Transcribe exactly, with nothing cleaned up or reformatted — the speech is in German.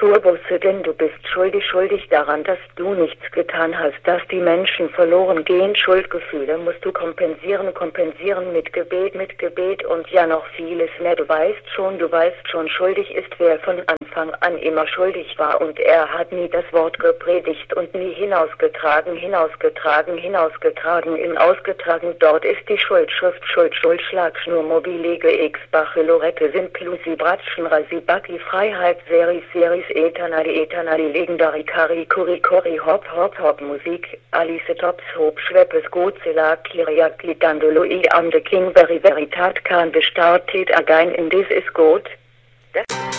zur Buße, denn du bist schuldig, schuldig daran, dass du nichts getan hast, dass die Menschen verloren gehen. Schuldgefühle musst du kompensieren, kompensieren mit Gebet, mit Gebet und ja noch vieles mehr. Du weißt schon, du weißt schon, schuldig ist, wer von Anfang an immer schuldig war, und er hat nie das Wort gepredigt und nie hinausgetragen, hinausgetragen, hinausgetragen, in ausgetragen. Dort ist die Schuldschrift, Schuld, Schuld, Schlagschnur, mobile, X, Bache, Lorette, Simplusi, Bratschen, Rasibaki, Freiheit, Seris, Seris, Eternali, Eternali, Legendary, Kari, Kuri, Kori, Hop, Hop, Hop, Musik, Alice, Tops, Hob, Schweppes, Godzilla, Kiriak, Lidandolo, I, Am, the King, Very, Veritat, Kan, Bestartet, Again, in This is God. Das